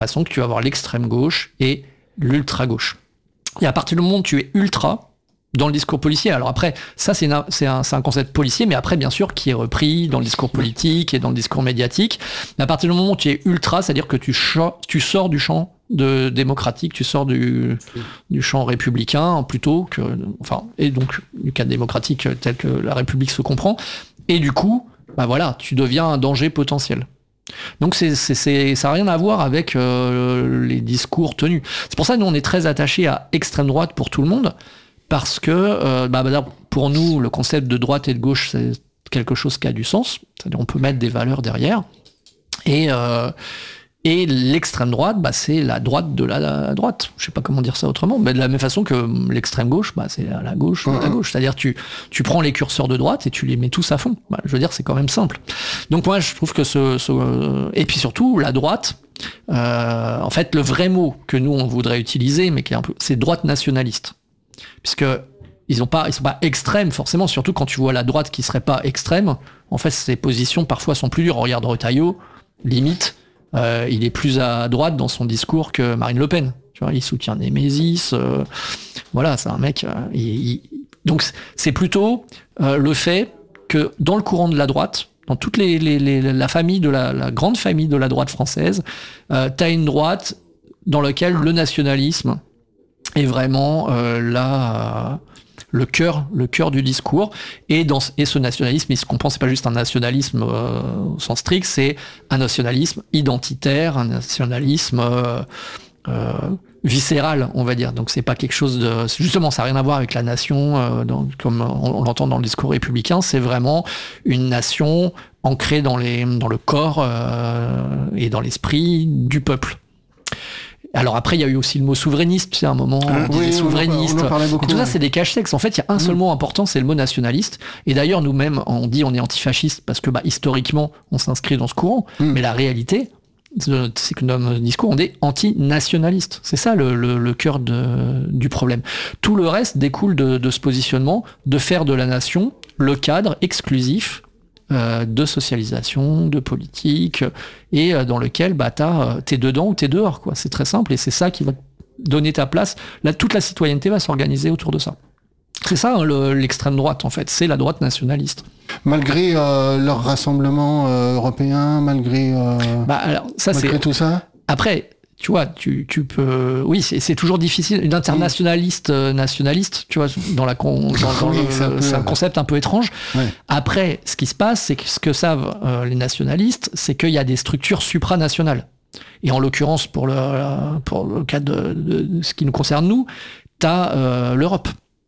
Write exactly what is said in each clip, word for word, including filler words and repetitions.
façon que tu vas avoir l'extrême gauche et l'ultra gauche. Et à partir du moment où tu es ultra dans le discours policier, alors après, ça c'est, une, c'est, un, c'est un concept policier, mais après bien sûr qui est repris dans le discours politique et dans le discours médiatique. Mais à partir du moment où tu es ultra, c'est-à-dire que tu, ch- tu sors du champ de démocratique, tu sors du, du champ républicain plutôt que, enfin, et donc du cadre démocratique tel que la République se comprend. Et du coup, bah voilà, tu deviens un danger potentiel. Donc c'est, c'est, c'est, ça n'a rien à voir avec euh, les discours tenus. C'est pour ça que nous on est très attachés à extrême droite pour tout le monde, parce que euh, bah, pour nous le concept de droite et de gauche c'est quelque chose qui a du sens, c'est-à-dire on peut mettre des valeurs derrière, et, euh, et l'extrême droite bah, c'est la droite de la, la droite, je sais pas comment dire ça autrement, mais de la même façon que l'extrême gauche bah, c'est la, la gauche de la gauche, c'est-à-dire tu, tu prends les curseurs de droite et tu les mets tous à fond, bah, je veux dire c'est quand même simple. Donc moi je trouve que ce, ce euh, et puis surtout la droite, euh, en fait le vrai mot que nous on voudrait utiliser mais qui est un peu, c'est droite nationaliste, puisque ils ont pas, ils sont pas extrêmes forcément, surtout quand tu vois la droite qui serait pas extrême, en fait ses positions parfois sont plus dures. On regarde Retailleau, limite euh, il est plus à droite dans son discours que Marine Le Pen, tu vois, il soutient Némésis, euh, voilà, c'est un mec euh, il, il, donc c'est plutôt euh, le fait que dans le courant de la droite, dans toute les, les, les, la famille de la, la grande famille de la droite française, euh, t'as une droite dans laquelle le nationalisme est vraiment euh, là, euh, le cœur, le cœur du discours. Et, dans, et ce nationalisme, il se comprend, c'est pas juste un nationalisme euh, au sens strict, c'est un nationalisme identitaire, un nationalisme euh, euh, viscéral, on va dire. Donc c'est pas quelque chose de... Justement, ça n'a rien à voir avec la nation, euh, dans, comme on, on l'entend dans le discours républicain, c'est vraiment une nation ancrée dans, les, dans le corps euh, et dans l'esprit du peuple. Alors après, il y a eu aussi le mot souverainiste, c'est un moment, ah, on disait oui, souverainiste. On en, on en beaucoup, tout ça, ouais. c'est des cache-textes. En fait, il y a un seul mmh. mot important, c'est le mot nationaliste. Et d'ailleurs, nous-mêmes, on dit on est antifasciste parce que bah, historiquement, on s'inscrit dans ce courant. Mmh. Mais la réalité, c'est que dans notre discours, on est anti-nationaliste. C'est ça le, le, le cœur de, du problème. Tout le reste découle de, de ce positionnement de faire de la nation le cadre exclusif Euh, de socialisation, de politique, et euh, dans lequel bah, t'as, t'es dedans ou t'es dehors, quoi. C'est très simple, et c'est ça qui va donner ta place. Là, toute la citoyenneté va s'organiser autour de ça. C'est ça hein, le, l'extrême droite, en fait, c'est la droite nationaliste. Malgré euh, leur rassemblement euh, européen, malgré, euh, bah, alors, ça, malgré c'est... tout ça. Après, tu vois, tu, tu peux... Oui, c'est, c'est toujours difficile. Une internationaliste euh, nationaliste, tu vois, dans la con... dans, dans oui, le, c'est, un peu... c'est un concept un peu étrange. Ouais. Après, ce qui se passe, c'est que ce que savent euh, les nationalistes, c'est qu'il y a des structures supranationales. Et en l'occurrence, pour le, pour le cas de, de, de ce qui nous concerne, nous, t'as euh, l'Europe.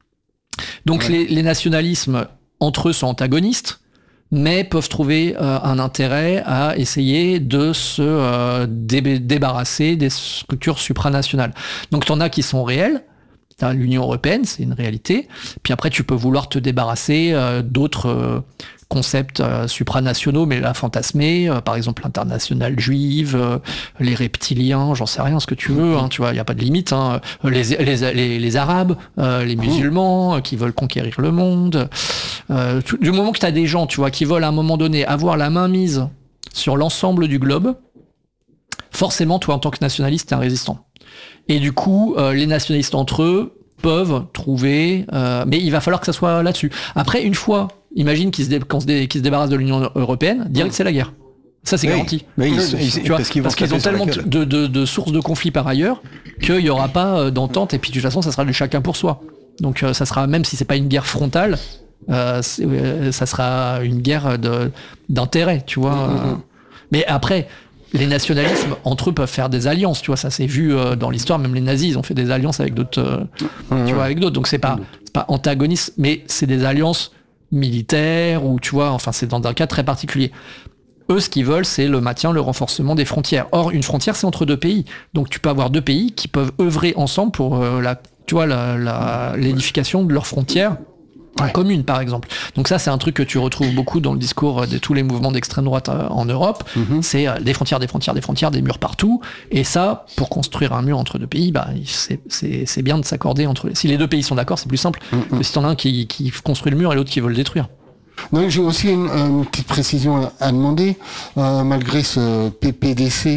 Donc ouais. les, les nationalismes, entre eux, sont antagonistes, mais peuvent trouver euh, un intérêt à essayer de se euh, dé- débarrasser des structures supranationales. Donc t'en as qui sont réelles, t'as l'Union européenne, c'est une réalité, puis après tu peux vouloir te débarrasser euh, d'autres euh, concepts euh, supranationaux, mais là fantasmés, euh, par exemple l'internationale juive, euh, les reptiliens, j'en sais rien, ce que tu veux, hein, tu vois, il n'y a pas de limite, hein, les, les, les, les arabes, euh, les musulmans, euh, qui veulent conquérir le monde. Euh, tout, du moment que tu as des gens, tu vois, qui veulent à un moment donné avoir la main mise sur l'ensemble du globe, forcément, toi, en tant que nationaliste, t'es un résistant. Et du coup, euh, les nationalistes entre eux peuvent trouver... Euh, mais il va falloir que ça soit là-dessus. Après, une fois, imagine qu'ils se, dé- qu'on se, dé- qu'ils se débarrassent de l'Union européenne, direct, c'est la guerre. Ça, c'est oui. garanti. Mais ils, ils, ils, tu vois, parce qu'ils, parce qu'ils ont tellement de, de, de, de sources de conflits par ailleurs qu'il n'y aura pas d'entente. Et puis, de toute façon, ça sera du chacun pour soi. Donc, euh, ça sera, même si c'est pas une guerre frontale, euh, euh, ça sera une guerre de, d'intérêt, tu vois. Mm-hmm. Euh, mais après... Les nationalismes, entre eux, peuvent faire des alliances, tu vois, ça s'est vu euh, dans l'histoire, même les nazis, ils ont fait des alliances avec d'autres, euh, mmh. tu vois, avec d'autres, donc c'est pas, c'est pas antagoniste, mais c'est des alliances militaires, ou tu vois, enfin, c'est dans un cas très particulier. Eux, ce qu'ils veulent, c'est le maintien, le renforcement des frontières. Or, une frontière, c'est entre deux pays, donc tu peux avoir deux pays qui peuvent œuvrer ensemble pour euh, la, tu vois, la, la, l'édification de leurs frontières, ouais. commune par exemple. Donc ça c'est un truc que tu retrouves beaucoup dans le discours de tous les mouvements d'extrême droite en Europe, mm-hmm. c'est des frontières, des frontières, des frontières, des murs partout, et ça, pour construire un mur entre deux pays, bah, c'est, c'est, c'est bien de s'accorder entre les... Si les deux pays sont d'accord, c'est plus simple mm-hmm. que si t'en as un qui, qui construit le mur et l'autre qui veut le détruire. Donc j'ai aussi une, une petite précision à, à demander, euh, malgré ce P P D C,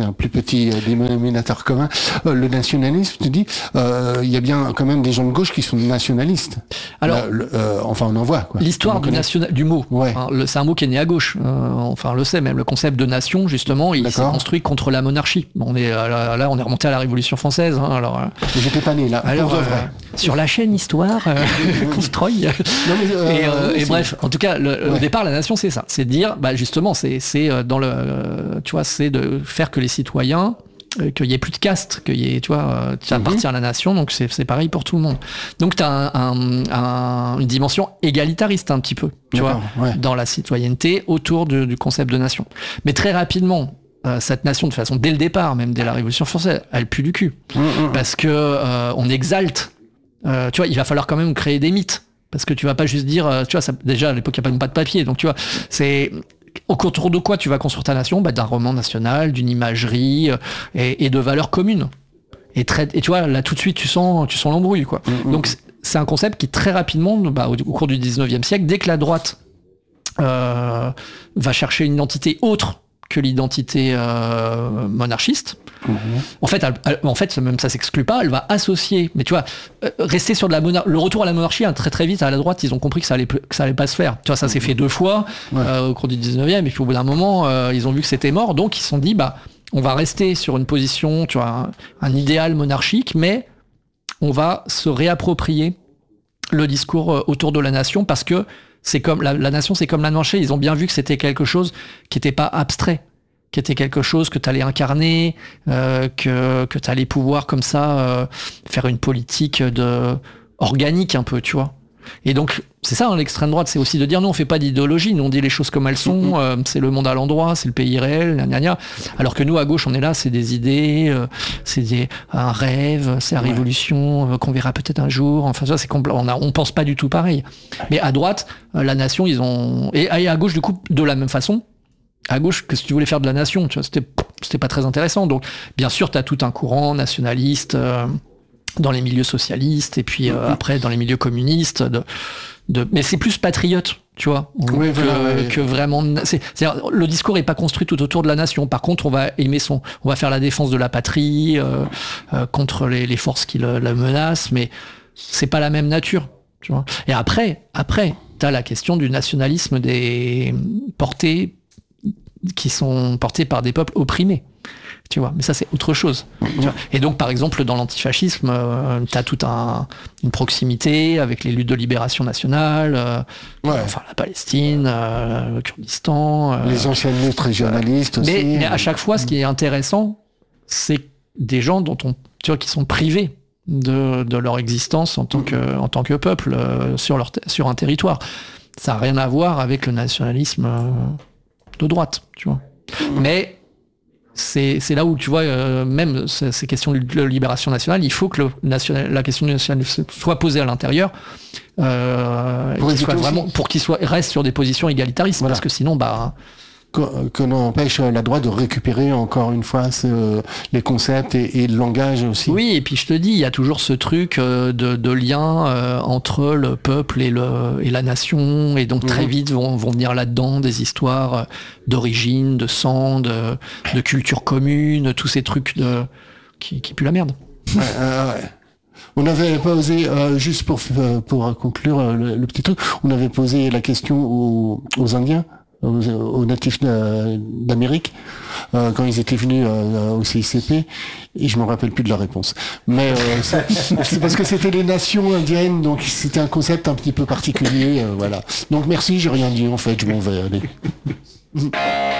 un plus petit euh, dénominateur commun. Euh, le nationalisme, tu dis, euh, il y a bien quand même des gens de gauche qui sont nationalistes. Alors, Là, le, euh, enfin, on en voit. Quoi. L'histoire du, national, du mot, ouais. hein, le, c'est un mot qui est né à gauche. Euh, enfin, on le sait même. Le concept de nation, justement, il D'accord. s'est construit contre la monarchie. Bon, on est là, là, on est remonté à la Révolution française. Hein, alors, euh, j'étais pas né là. Alors, euh, sur la chaîne Histoire, euh, Constroy. Non, mais, euh, et, euh, et bref, en tout cas, le, ouais. au départ, la nation, c'est ça. C'est de dire, bah, justement, c'est, c'est dans le, euh, tu vois, c'est de faire que les citoyens, euh, qu'il y ait plus de caste, qu'il y ait, tu vois, euh, tu appartiens mm-hmm. à la nation, donc c'est, c'est pareil pour tout le monde. Donc tu as un, un, un, une dimension égalitariste un petit peu, tu D'accord, vois, ouais. dans la citoyenneté autour de, du concept de nation. Mais très rapidement, euh, cette nation, de façon, dès le départ, même dès la Révolution française, elle pue du cul. Mm-hmm. Parce que euh, on exalte, euh, tu vois, il va falloir quand même créer des mythes. Parce que tu vas pas juste dire, tu vois, ça, déjà à l'époque il n'y a pas, pas de papier, donc tu vois, c'est autour de quoi tu vas construire ta nation, bah, d'un roman national, d'une imagerie euh, et, et de valeurs communes. Et, très, et tu vois, là tout de suite tu sens, tu sens l'embrouille, quoi. Mmh. Donc c'est un concept qui très rapidement, bah, au, au cours du dix-neuvième siècle, dès que la droite euh, va chercher une identité autre que l'identité euh, monarchiste. Mmh. En fait, elle, elle, en fait, même ça s'exclut pas. Elle va associer. Mais tu vois, euh, rester sur de la monarchie. Le retour à la monarchie, hein, très très vite à la droite, ils ont compris que ça allait que ça allait pas se faire. Tu vois, ça mmh. s'est fait deux fois ouais. euh, au cours du dix-neuvième. Et puis au bout d'un moment, euh, ils ont vu que c'était mort. Donc ils se sont dit, bah, on va rester sur une position, tu vois, un, un idéal monarchique, mais on va se réapproprier le discours euh, autour de la nation parce que c'est comme la, la nation, c'est comme la marché. Ils ont bien vu que c'était quelque chose qui n'était pas abstrait, qui était quelque chose que tu allais incarner, euh, que que tu allais pouvoir comme ça euh, faire une politique de organique un peu, tu vois. Et donc c'est ça hein, l'extrême droite, c'est aussi de dire non, on fait pas d'idéologie, nous on dit les choses comme elles sont, euh, c'est le monde à l'endroit, c'est le pays réel, gna gna gna. Alors que nous à gauche on est là, c'est des idées, euh, c'est des, un rêve, c'est la révolution euh, qu'on verra peut-être un jour. Enfin ça c'est compl- on a, on pense pas du tout pareil. Mais à droite, euh, la nation ils ont et, et à gauche du coup de la même façon. À gauche, que si tu voulais faire de la nation, tu vois, c'était c'était pas très intéressant. Donc bien sûr t'as tout un courant nationaliste. Euh, dans les milieux socialistes et puis euh, après dans les milieux communistes de, de mais c'est plus patriote tu vois oui, que, oui, oui. que vraiment c'est, c'est-à-dire, le discours est pas construit tout autour de la nation. Par contre on va aimer son on va faire la défense de la patrie euh, euh, contre les, les forces qui le, la menacent, mais c'est pas la même nature, tu vois. Et après après t'as la question du nationalisme des portés qui sont portés par des peuples opprimés, tu vois, mais ça c'est autre chose. Mmh. Tu vois. Et donc par exemple dans l'antifascisme, euh, t'as toute un, une proximité avec les luttes de libération nationale, euh, ouais. enfin la Palestine, euh, le Kurdistan, euh, les anciennes luttes régionalistes euh, aussi. Mais, mais à chaque fois, ce qui est intéressant, c'est des gens dont on, tu vois, qui sont privés de, de leur existence en tant que, en tant que peuple euh, sur leur, sur un territoire. Ça n'a rien à voir avec le nationalisme euh, de droite, tu vois. Mmh. Mais c'est, c'est là où, tu vois, euh, même ces, ces questions de libération nationale, il faut que le national, la question du nationalisme soit posée à l'intérieur, euh, pour, qu'il soit vraiment, pour qu'il soit, reste sur des positions égalitaristes, voilà. Parce que sinon, bah... Que, que l'on empêche la droite de récupérer encore une fois ce, les concepts et, et le langage aussi. Oui, et puis je te dis, il y a toujours ce truc de, de lien euh, entre le peuple et, le, et la nation, et donc très mmh. vite vont, vont venir là-dedans des histoires d'origine, de sang, de, de culture commune, tous ces trucs de, qui, qui puent la merde. Ouais, euh, ouais. On n'avait pas osé, euh, juste pour, pour conclure le, le petit truc, on avait posé la question aux, aux Indiens, aux, aux natifs d'Amérique, euh, quand ils étaient venus euh, au C I C P, et je me rappelle plus de la réponse. Mais euh, c'est, c'est parce que c'était les nations indiennes, donc c'était un concept un petit peu particulier, euh, voilà. Donc merci, j'ai rien dit en fait, je m'en vais aller.